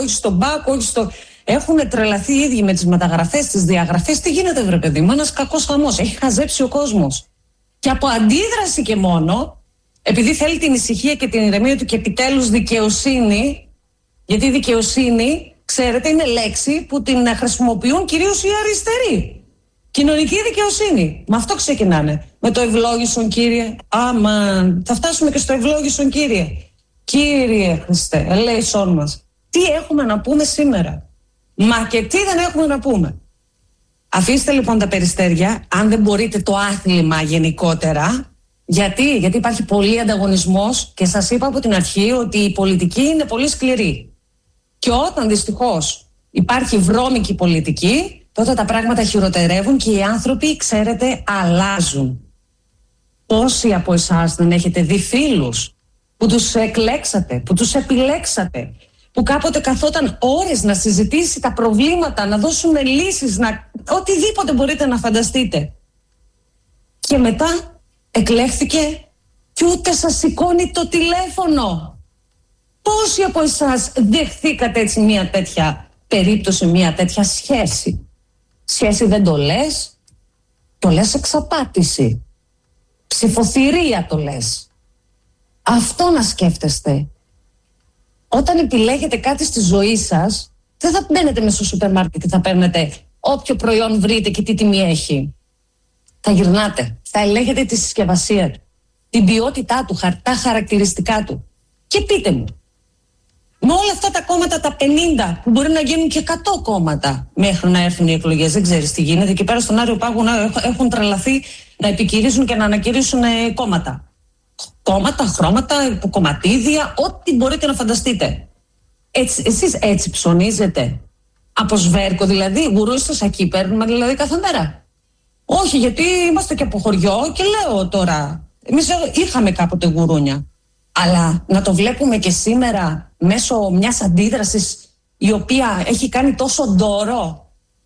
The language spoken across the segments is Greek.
όχι στον Πάκο, όχι στο. Έχουν τρελαθεί οι ίδιοι με τις μεταγραφές, τις διαγραφές. Τι γίνεται, βρε παιδί μου, ένας κακός χαμός. Έχει χαζέψει ο κόσμος. Και από αντίδραση και μόνο, επειδή θέλει την ησυχία και την ηρεμία του και επιτέλους δικαιοσύνη, γιατί η δικαιοσύνη, ξέρετε, είναι λέξη που την χρησιμοποιούν κυρίως οι αριστεροί. Κοινωνική δικαιοσύνη. Με αυτό ξεκινάνε. Με το ευλόγησον, Κύριε. Αμαν. Θα φτάσουμε και στο ευλόγησον, Κύριε. Κύριε Χριστέ, ελέησόν μας. Τι έχουμε να πούμε σήμερα? Μα και τι δεν έχουμε να πούμε? Αφήστε λοιπόν τα περιστέρια, αν δεν μπορείτε, το άθλημα γενικότερα. Γιατί υπάρχει πολύ ανταγωνισμός και σας είπα από την αρχή ότι η πολιτική είναι πολύ σκληρή. Και όταν δυστυχώς υπάρχει βρώμικη πολιτική, τότε τα πράγματα χειροτερεύουν και οι άνθρωποι, ξέρετε, αλλάζουν. Πόσοι από εσάς δεν έχετε δει φίλους που τους εκλέξατε, που τους επιλέξατε, που κάποτε καθόταν ώρες να συζητήσει τα προβλήματα, να δώσουν λύσεις, οτιδήποτε μπορείτε να φανταστείτε. Και μετά εκλέχθηκε και ούτε σας σηκώνει το τηλέφωνο. Πόσοι από εσάς δεχθήκατε έτσι μια τέτοια περίπτωση, μια τέτοια σχέση? Σχέση δεν το λες εξαπάτηση. Ψηφοθυρία το λες. Αυτό να σκέφτεστε. Όταν επιλέγετε κάτι στη ζωή σας, δεν θα μπαίνετε μέσα στο σούπερ μάρκετ και θα παίρνετε όποιο προϊόν βρείτε και τι τιμή έχει. Θα γυρνάτε, θα ελέγχετε τη συσκευασία του, την ποιότητά του, τα χαρακτηριστικά του. Και πείτε μου, με όλα αυτά τα κόμματα, τα 50, που μπορεί να γίνουν και 100 κόμματα μέχρι να έρθουν οι εκλογές, δεν ξέρεις τι γίνεται. Και πέρα στον Άριο Πάγο έχουν τρελαθεί να επικυρίζουν και να ανακηρύσουν κόμματα. Κόμματα, χρώματα, κομματίδια, ό,τι μπορείτε να φανταστείτε. Εσείς έτσι ψωνίζετε? Από σβέρκο δηλαδή? Γουρούι στο σακί παίρνουμε δηλαδή κάθε μέρα? Όχι, γιατί είμαστε και από χωριό και λέω τώρα, εμείς είχαμε κάποτε γουρούνια. Αλλά να το βλέπουμε και σήμερα μέσω μιας αντίδρασης η οποία έχει κάνει τόσο ντόρο.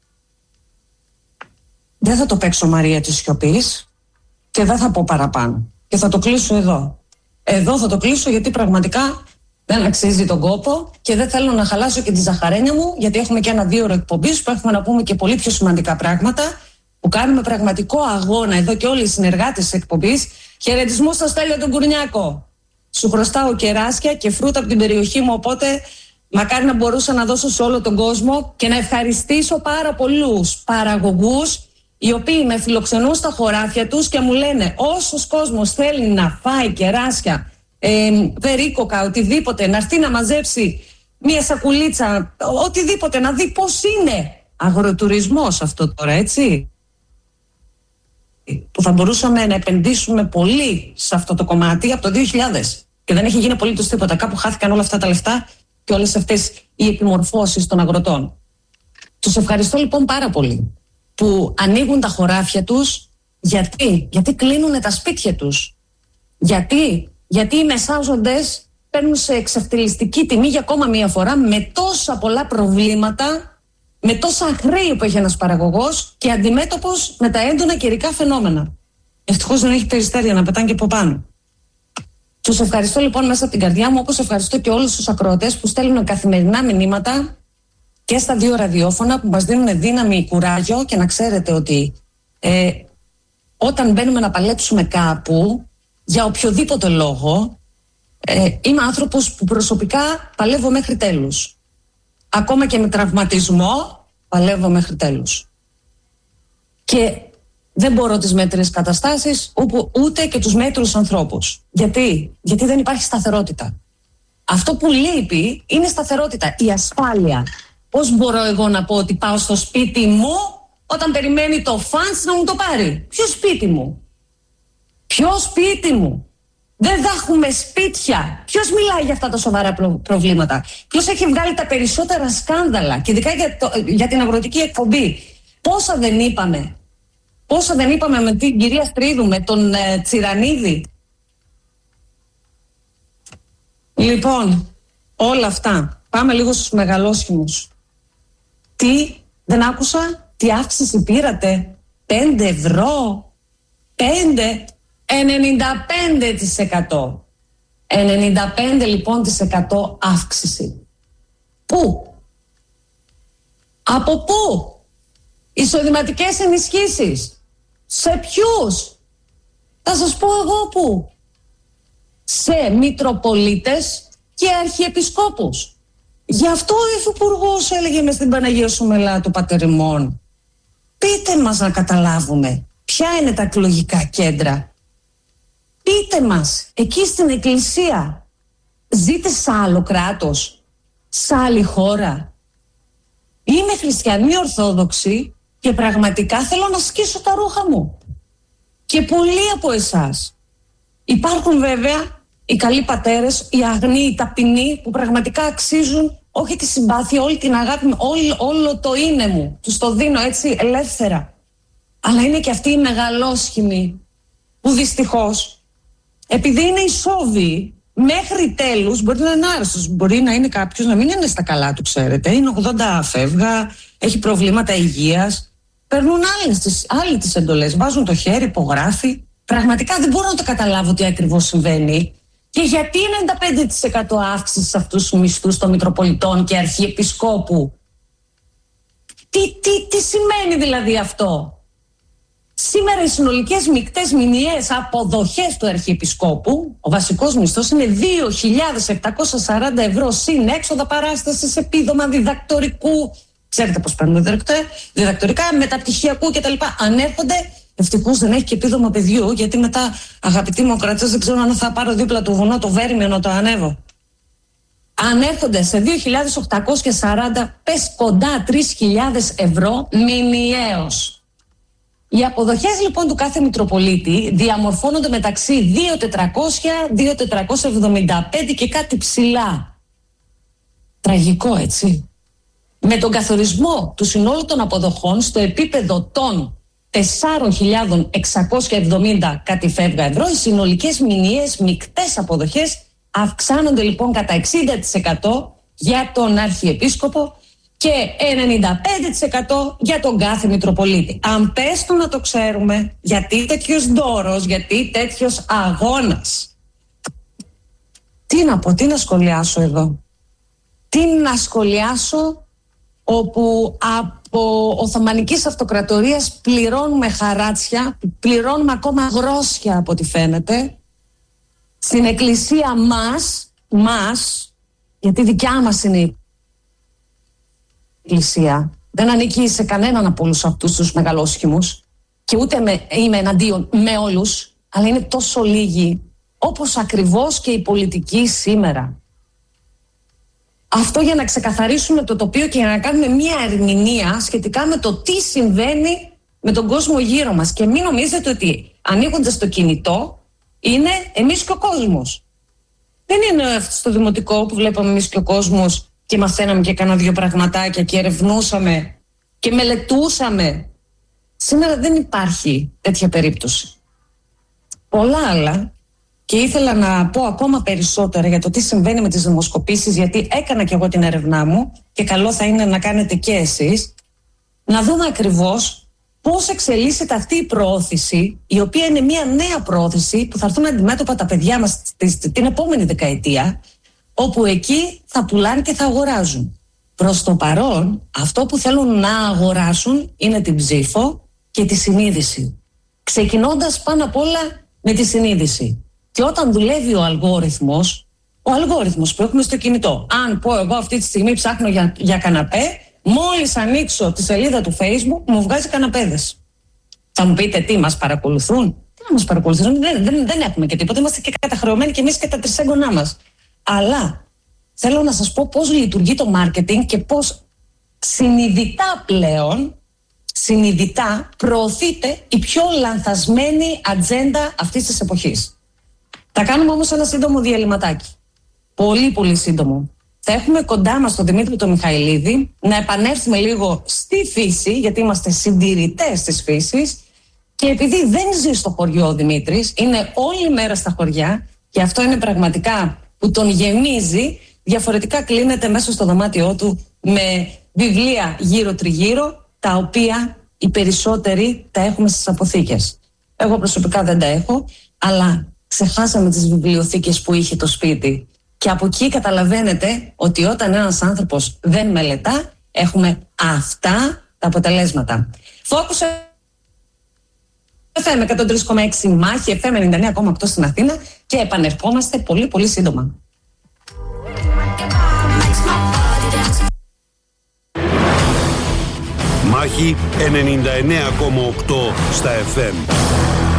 Δεν θα το παίξω, Μαρία, της σιωπής και δεν θα πω παραπάνω. Και θα το κλείσω εδώ. Εδώ θα το κλείσω, γιατί πραγματικά δεν αξίζει τον κόπο και δεν θέλω να χαλάσω και τη ζαχαρένια μου, γιατί έχουμε και 1-2 ώρες εκπομπής που έχουμε να πούμε και πολύ πιο σημαντικά πράγματα, που κάνουμε πραγματικό αγώνα εδώ και όλοι οι συνεργάτες της εκπομπής. Χαιρετισμό στο Στέλιο τον Κουρνιάκο. Σου χρωστάω κεράσια και φρούτα από την περιοχή μου, οπότε μακάρι να μπορούσα να δώσω σε όλο τον κόσμο και να ευχαριστήσω πάρα πολλούς παραγωγούς οι οποίοι με φιλοξενούν στα χωράφια τους και μου λένε όσος κόσμος θέλει να φάει κεράσια, βερίκοκα, οτιδήποτε, να έρθει να μαζέψει μία σακουλίτσα, οτιδήποτε, να δει πώς είναι αγροτουρισμός αυτό τώρα, έτσι. Που θα μπορούσαμε να επενδύσουμε πολύ σε αυτό το κομμάτι από το 2000 και δεν έχει γίνει απολύτως τίποτα. Κάπου χάθηκαν όλα αυτά τα λεφτά και όλες αυτές οι επιμορφώσεις των αγροτών. Τους ευχαριστώ λοιπόν πάρα πολύ που ανοίγουν τα χωράφια τους. Γιατί κλείνουν τα σπίτια τους. Γιατί οι μεσάζοντες παίρνουν σε εξευτελιστική τιμή για ακόμα μία φορά, με τόσα πολλά προβλήματα, με τόσα χρέη που έχει ένας παραγωγός και αντιμέτωπος με τα έντονα καιρικά φαινόμενα. Ευτυχώς δεν έχει περιστέρια να πετάνε και από πάνω. Τους ευχαριστώ λοιπόν μέσα από την καρδιά μου, όπως ευχαριστώ και όλους τους ακροατές που στέλνουν καθημερινά μηνύματα και στα 2 ραδιόφωνα που μας δίνουν δύναμη, κουράγιο, και να ξέρετε ότι όταν μπαίνουμε να παλέψουμε κάπου για οποιοδήποτε λόγο, είμαι άνθρωπος που προσωπικά παλεύω μέχρι τέλους. Ακόμα και με τραυματισμό παλεύω μέχρι τέλους. Και δεν μπορώ τις μέτριες καταστάσεις ούτε και τους μέτρους ανθρώπους. Γιατί δεν υπάρχει σταθερότητα. Αυτό που λείπει είναι σταθερότητα, η ασφάλεια. Πώς μπορώ εγώ να πω ότι πάω στο σπίτι μου όταν περιμένει το φαντς να μου το πάρει? Ποιο σπίτι μου? Ποιο σπίτι μου? Δεν θα έχουμε σπίτια. Ποιος μιλάει για αυτά τα σοβαρά προβλήματα? Ποιος έχει βγάλει τα περισσότερα σκάνδαλα? Και ειδικά για την αγροτική εκπομπή. Πόσα δεν είπαμε με την κυρία Στρίδου, με τον Τσιρανίδη. Λοιπόν, όλα αυτά. Πάμε λίγο στους μεγαλόσχημους. Τι, δεν άκουσα, τι αύξηση πήρατε? 5 ευρώ? 5? 95%. 95% λοιπόν αύξηση. Πού? Από πού? Εισοδηματικές ενισχύσεις. Σε ποιους? Θα σας πω εγώ πού. Σε Μητροπολίτες και Αρχιεπισκόπους. Γι' αυτό ο Υφυπουργός έλεγε μες στην Παναγία Σουμελά του Πατερ ημών. Πείτε μας να καταλάβουμε ποια είναι τα εκλογικά κέντρα. Πείτε μας, εκεί στην Εκκλησία ζείτε σε άλλο κράτος, σε άλλη χώρα? Είμαι χριστιανή Ορθόδοξη και πραγματικά θέλω να σκίσω τα ρούχα μου. Και πολλοί από εσάς. Υπάρχουν βέβαια οι καλοί πατέρες, οι αγνοί, οι ταπεινοί που πραγματικά αξίζουν όχι τη συμπάθεια, όλη την αγάπη, όλο το είναι μου. Τους το δίνω έτσι ελεύθερα. Αλλά είναι και αυτοί οι μεγαλόσχημοι που δυστυχώς, επειδή είναι ισόβιοι, μέχρι τέλους μπορεί να είναι άρρωστος. Μπορεί να είναι κάποιος να μην είναι στα καλά του, ξέρετε. Είναι 80 φεύγα, έχει προβλήματα υγείας. Παίρνουν άλλοι τις εντολές, βάζουν το χέρι, υπογράφει. Πραγματικά δεν μπορώ να το καταλάβω τι ακριβώς συμβαίνει. Και γιατί 95% αύξηση σε αυτούς τους μισθούς των Μητροπολιτών και Αρχιεπισκόπου? Τι σημαίνει δηλαδή αυτό? Σήμερα οι συνολικές μεικτές μηνιαίες αποδοχές του Αρχιεπισκόπου, ο βασικός μισθός είναι 2.740 ευρώ συν έξοδα παράστασης, επίδομα διδακτορικού. Ξέρετε πώς παίρνουν διδακτορικά, μεταπτυχιακού κτλ. Ανέρχονται. Ευτυχώς δεν έχει και επίδομα παιδιού, γιατί μετά, αγαπητοί μου κρατές, δεν ξέρω αν θα πάρω δίπλα του βουνό το βέρμιο να το ανέβω. Ανέρχονται σε 2.840, πες κοντά 3.000 ευρώ μηνιαίως. Οι αποδοχές λοιπόν του κάθε Μητροπολίτη διαμορφώνονται μεταξύ 2.400, 2.475 και κάτι ψηλά. Τραγικό, έτσι. Με τον καθορισμό του συνόλου των αποδοχών στο επίπεδο των 4.670 κάτι φεύγα ευρώ, οι συνολικές μηνιαίες μεικτές αποδοχές αυξάνονται λοιπόν κατά 60% για τον Αρχιεπίσκοπο και 95% για τον κάθε Μητροπολίτη. Αν πες του να το ξέρουμε, γιατί τέτοιος δώρος, γιατί τέτοιος αγώνας? Τι να πω, τι να σχολιάσω εδώ? Τι να σχολιάσω όπου από Οθωμανικής Αυτοκρατορίας πληρώνουμε χαράτσια, πληρώνουμε ακόμα γρόσια από ό,τι φαίνεται, στην Εκκλησία μας, γιατί δικιά μας είναι η Εκκλησία, δεν ανήκει σε κανέναν από όλους αυτούς τους μεγαλόσχημους και ούτε είμαι εναντίον με όλους, αλλά είναι τόσο λίγοι, όπως ακριβώς και η πολιτική σήμερα. Αυτό για να ξεκαθαρίσουμε το τοπίο και για να κάνουμε μία ερμηνεία σχετικά με το τι συμβαίνει με τον κόσμο γύρω μας. Και μην νομίζετε ότι ανοίγοντας το κινητό είναι εμείς και ο κόσμος. Δεν είναι στο δημοτικό που βλέπαμε εμείς και ο κόσμος και μαθαίναμε και κάνα δύο πραγματάκια και ερευνούσαμε και μελετούσαμε. Σήμερα δεν υπάρχει τέτοια περίπτωση. Πολλά άλλα. Και ήθελα να πω ακόμα περισσότερα για το τι συμβαίνει με τις δημοσκοπήσεις, γιατί έκανα και εγώ την έρευνά μου και καλό θα είναι να κάνετε και εσείς, να δούμε ακριβώς πώς εξελίσσεται αυτή η προώθηση, η οποία είναι μια νέα προώθηση που θα έρθουν αντιμέτωπα τα παιδιά μας την επόμενη δεκαετία, όπου εκεί θα πουλάνε και θα αγοράζουν. Προς το παρόν, αυτό που θέλουν να αγοράσουν είναι την ψήφο και τη συνείδηση. Ξεκινώντας πάνω απ' όλα με τη συνείδηση. Και όταν δουλεύει ο αλγόριθμος που έχουμε στο κινητό, αν πω εγώ αυτή τη στιγμή ψάχνω για καναπέ, μόλις ανοίξω τη σελίδα του Facebook μου βγάζει καναπέδες. Θα μου πείτε τι, μας παρακολουθούν? Τι να μας παρακολουθούν, δεν έχουμε και τίποτα, είμαστε και καταχρεωμένοι κι εμείς και τα τρισέγγονά μας. Αλλά θέλω να σας πω πώς λειτουργεί το μάρκετινγκ και πώς συνειδητά προωθείται η πιο λανθασμένη ατζέντα αυτής της εποχής. Θα κάνουμε όμως ένα σύντομο διαλυματάκι. Πολύ πολύ σύντομο. Θα έχουμε κοντά μας τον Δημήτρη τον Μιχαηλίδη, να επανέλθουμε λίγο στη φύση, γιατί είμαστε συντηρητές της φύσης, και επειδή δεν ζει στο χωριό ο Δημήτρης, είναι όλη μέρα στα χωριά και αυτό είναι πραγματικά που τον γεμίζει, διαφορετικά κλείνεται μέσα στο δωμάτιό του με βιβλία γύρω-τριγύρω, τα οποία οι περισσότεροι τα έχουμε στις αποθήκες. Εγώ προσωπικά δεν τα έχω, αλλά ξεχάσαμε τις βιβλιοθήκες που είχε το σπίτι. Και από εκεί καταλαβαίνετε ότι όταν ένας άνθρωπος δεν μελετά, έχουμε αυτά τα αποτελέσματα. Focus FM 103,6 Μάχη, FM 99,8 στην Αθήνα και επανερχόμαστε πολύ πολύ σύντομα. Μάχη 99,8 στα FM.